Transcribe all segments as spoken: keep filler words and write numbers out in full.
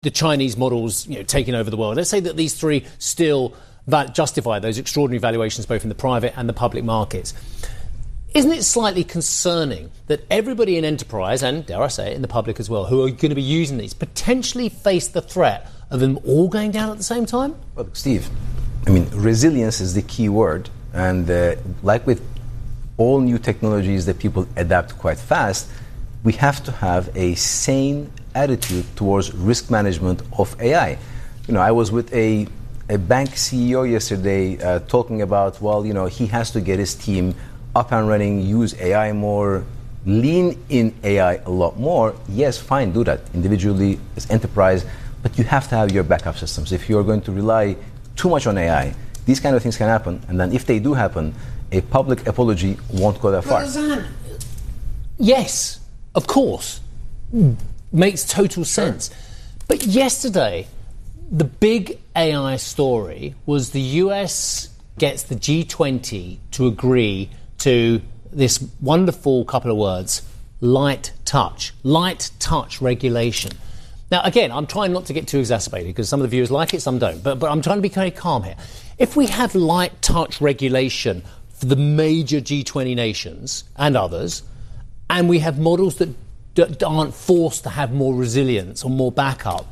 the Chinese models, you know, taking over the world. Let's say that these three still that justify those extraordinary valuations both in the private and the public markets. Isn't it slightly concerning that everybody in enterprise, and dare I say it, in the public as well, who are going to be using these, potentially face the threat of them all going down at the same time? Well, Steve, I mean, resilience is the key word. And uh, like with all new technologies that people adapt quite fast, we have to have a sane attitude towards risk management of A I. You know, I was with a, a bank C E O yesterday uh, talking about, well, you know, he has to get his team up and running, use A I more, lean in A I a lot more. Yes, fine, do that individually as enterprise, but you have to have your backup systems. If you're going to rely too much on A I, these kind of things can happen, and then if they do happen, a public apology won't go that far. Yes, of course. Makes total sense. Sure. But yesterday, the big A I story was the U S gets the G twenty to agree to this wonderful couple of words, light touch, light touch regulation. Now, again, I'm trying not to get too exacerbated because some of the viewers like it, some don't, but, but I'm trying to be very calm here. If we have light touch regulation for the major G twenty nations and others, and we have models that, that aren't forced to have more resilience or more backup,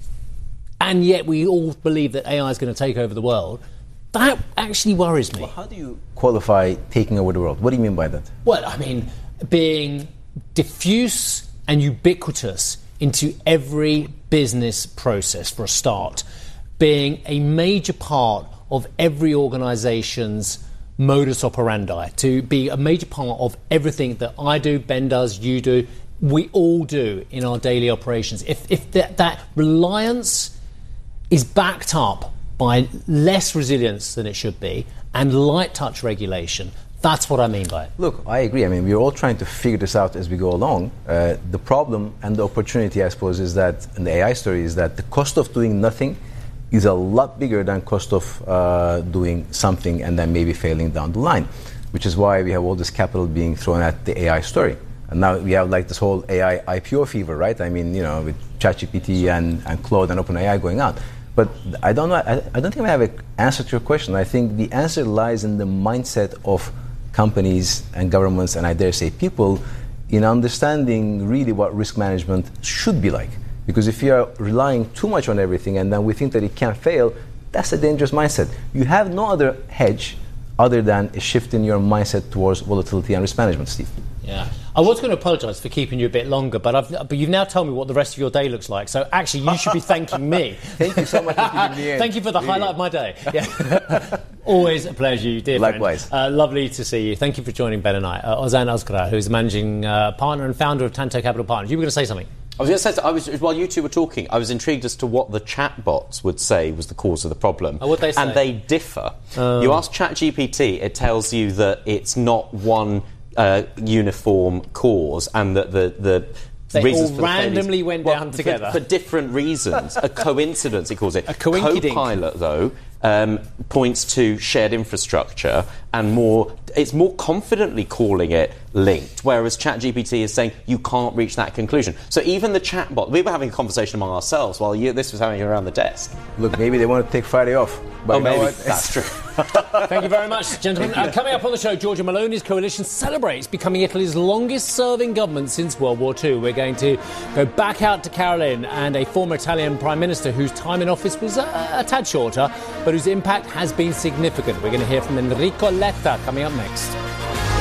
and yet we all believe that A I is going to take over the world, that actually worries me. Well, how do you qualify taking over the world? What do you mean by that? Well, I mean, being diffuse and ubiquitous into every business process, for a start. Being a major part of every organisation's modus operandi. To be a major part of everything that I do, Ben does, you do, we all do in our daily operations. If, if that, that reliance is backed up by less resilience than it should be, and light touch regulation, that's what I mean by it. Look, I agree. I mean, we're all trying to figure this out as we go along. Uh, the problem and the opportunity, I suppose, is that, in the A I story, is that the cost of doing nothing is a lot bigger than cost of uh, doing something and then maybe failing down the line, which is why we have all this capital being thrown at the A I story. And now we have like this whole A I I P O fever, right? I mean, you know, with ChatGPT and, and Claude and OpenAI going out. But I don't know. I, I don't think I have an answer to your question. I think the answer lies in the mindset of companies and governments, and I dare say people, in understanding really what risk management should be like. Because if you are relying too much on everything and then we think that it can't fail, that's a dangerous mindset. You have no other hedge other than a shift in your mindset towards volatility and risk management, Steve. Yeah. I was going to apologise for keeping you a bit longer, but I've, but you've now told me what the rest of your day looks like. So actually, you should be thanking me. Thank you so much for keeping me in. Thank you for the really. highlight of my day. Yeah. Always a pleasure, dear Likewise. friend. Uh, lovely to see you. Thank you for joining Ben and I. Uh, Ozan Özkara, who's the managing uh, partner and founder of Tanto Capital Partners. You were going to say something. I was going to say, I was, while you two were talking, I was intrigued as to what the chatbots would say was the cause of the problem. Oh, what'd they say? And they differ. Um. You ask ChatGPT, it tells you that it's not one uh, uniform cause and that the... the They reasons all for randomly the went well, down for, together. For different reasons. A coincidence, he calls it. A coinkydink. Copilot, though, um, points to shared infrastructure and more... It's more confidently calling it linked, whereas ChatGPT is saying you can't reach that conclusion. So even the chatbot... We were having a conversation among ourselves while you, this was happening around the desk. Look, maybe they want to take Friday off. But oh, you know maybe. What? That's true. Thank you very much, gentlemen. Uh, coming up on the show, Giorgia Meloni's coalition celebrates becoming Italy's longest-serving government since World War Two. We're going to go back out to Caroline and a former Italian Prime Minister whose time in office was a, a tad shorter, but whose impact has been significant. We're going to hear from Enrico Letta coming up next.